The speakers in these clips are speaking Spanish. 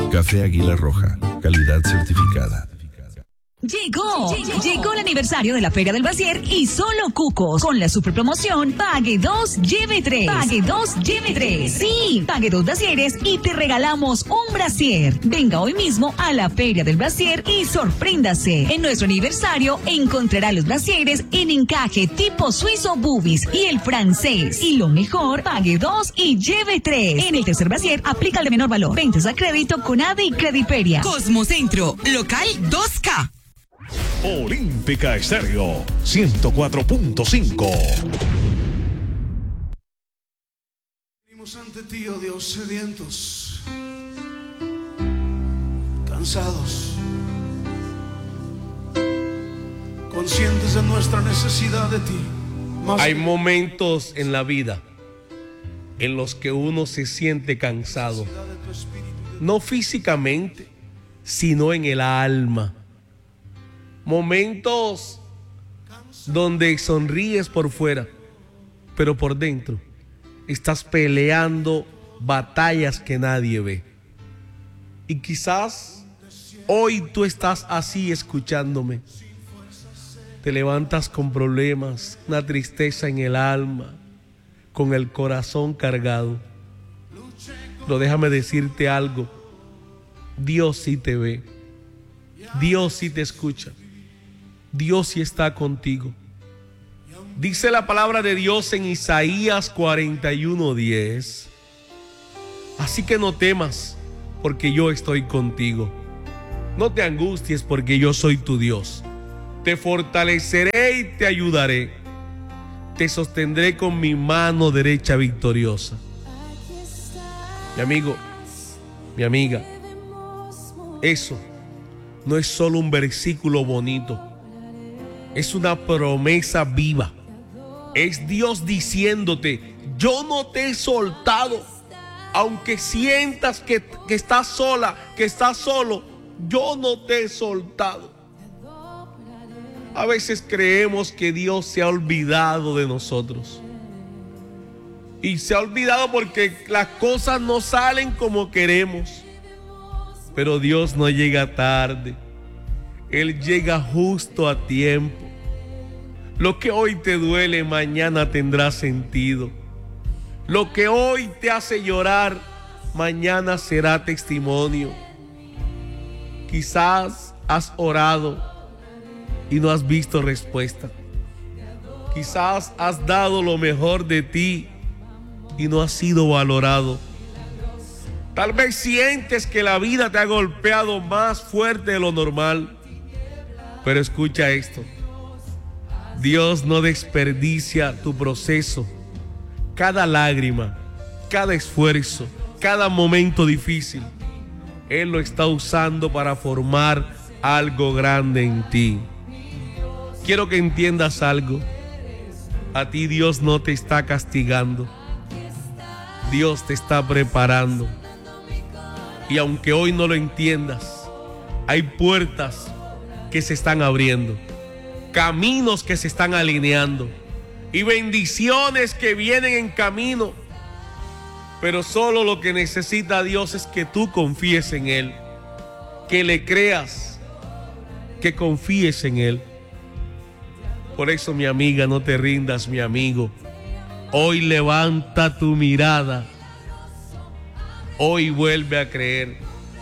Café Águila Roja, calidad certificada. Llegó el aniversario de la Feria del Brasier y Solo Cucos con la super promoción Pague 2, lleve 3. Pague 2, lleve 3. Sí, pague 2 brasieres y te regalamos un brasier. Venga hoy mismo a la Feria del Brasier y sorpréndase. En nuestro aniversario encontrará los brasieres en encaje tipo suizo boobies y el francés. Y lo mejor, pague 2 y lleve 3. En el tercer brasier aplica el de menor valor. Ventas a crédito con ADE y Crediperia. Cosmocentro, local 2K. Olímpica Estéreo 104.5. Venimos ante ti, oh Dios, sedientos, cansados, conscientes de nuestra necesidad de ti. Hay momentos en la vida en los que uno se siente cansado, no físicamente, sino en el alma. Momentos donde sonríes por fuera, pero por dentro estás peleando batallas que nadie ve. Y quizás hoy tú estás así escuchándome. Te levantas con problemas, una tristeza en el alma, con el corazón cargado. Pero déjame decirte algo. Dios sí te ve. Dios sí te escucha. Dios sí está contigo. Dice la palabra de Dios en Isaías 41:10. Así que no temas, porque yo estoy contigo. No te angusties, porque yo soy tu Dios. Te fortaleceré y te ayudaré. Te sostendré con mi mano derecha victoriosa. Mi amigo, mi amiga, eso no es solo un versículo bonito. Es una promesa viva. Es Dios diciéndote: yo no te he soltado. Aunque sientas que estás sola, que estás solo, yo no te he soltado. A veces creemos que Dios se ha olvidado de nosotros. Y se ha olvidado porque las cosas no salen como queremos. Pero Dios no llega tarde. Él llega justo a tiempo. Lo que hoy te duele, mañana tendrá sentido. Lo que hoy te hace llorar, mañana será testimonio. Quizás has orado y no has visto respuesta. Quizás has dado lo mejor de ti y no has sido valorado. Tal vez sientes que la vida te ha golpeado más fuerte de lo normal. Pero escucha esto: Dios no desperdicia tu proceso. Cada lágrima, cada esfuerzo, cada momento difícil, Él lo está usando para formar algo grande en ti. Quiero que entiendas algo. A ti Dios no te está castigando. Dios te está preparando. Y aunque hoy no lo entiendas, hay puertas que se están abriendo, caminos que se están alineando y bendiciones que vienen en camino. Pero solo lo que necesita Dios es que tú confíes en Él, que le creas, que confíes en Él. Por eso, mi amiga, no te rindas, mi amigo. Hoy levanta tu mirada. Hoy vuelve a creer.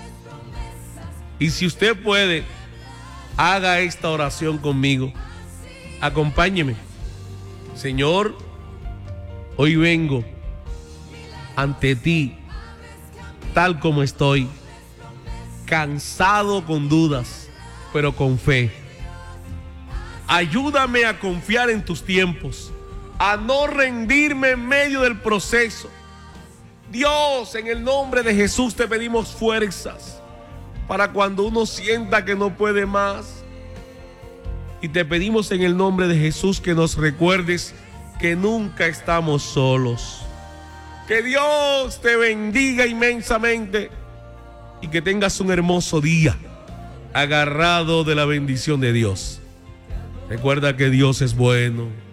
Y si usted puede, haga esta oración conmigo. Acompáñeme. Señor, hoy vengo ante ti tal como estoy, cansado con dudas, pero con fe. Ayúdame a confiar en tus tiempos, a no rendirme en medio del proceso. Dios, en el nombre de Jesús te pedimos fuerzas para cuando uno sienta que no puede más. Y te pedimos en el nombre de Jesús que nos recuerdes que nunca estamos solos. Que Dios te bendiga inmensamente y que tengas un hermoso día agarrado de la bendición de Dios. Recuerda que Dios es bueno.